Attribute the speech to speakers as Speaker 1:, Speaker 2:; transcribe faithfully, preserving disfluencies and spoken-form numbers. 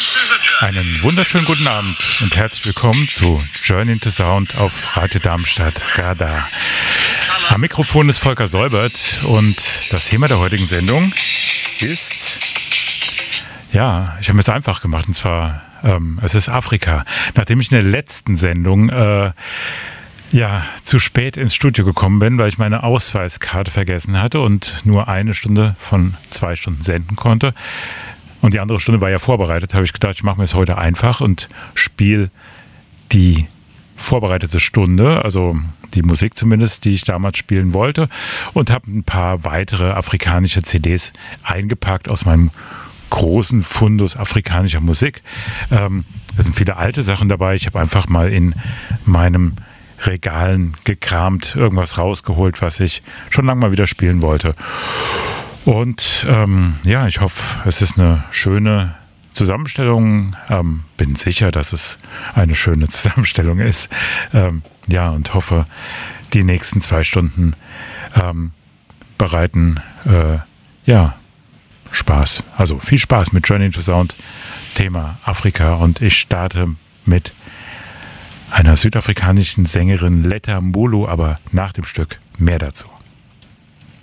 Speaker 1: Einen wunderschönen guten Abend und herzlich willkommen zu Journey into Sound auf Radio Darmstadt Radar. Am Mikrofon ist Volker Säubert und das Thema der heutigen Sendung ist, ja, ich habe mir es einfach gemacht und zwar, ähm, es ist Afrika. Nachdem ich in der letzten Sendung äh, ja, zu spät ins Studio gekommen bin, weil ich meine Ausweiskarte vergessen hatte und nur eine Stunde von zwei Stunden senden konnte, und die andere Stunde war ja vorbereitet, habe ich gedacht, ich mache mir es heute einfach und spiele die vorbereitete Stunde, also die Musik zumindest, die ich damals spielen wollte, und habe ein paar weitere afrikanische C Ds eingepackt aus meinem großen Fundus afrikanischer Musik. Ähm, da sind viele alte Sachen dabei. Ich habe einfach mal in meinem Regalen gekramt, irgendwas rausgeholt, was ich schon lange mal wieder spielen wollte. Und ähm, ja, ich hoffe, es ist eine schöne Zusammenstellung. Ähm, bin sicher, dass es eine schöne Zusammenstellung ist. Ähm, ja, und hoffe, die nächsten zwei Stunden ähm, bereiten äh, ja, Spaß. Also viel Spaß mit Journey into Sound, Thema Afrika. Und ich starte mit einer südafrikanischen Sängerin, Letta Mbulu, aber nach dem Stück mehr dazu.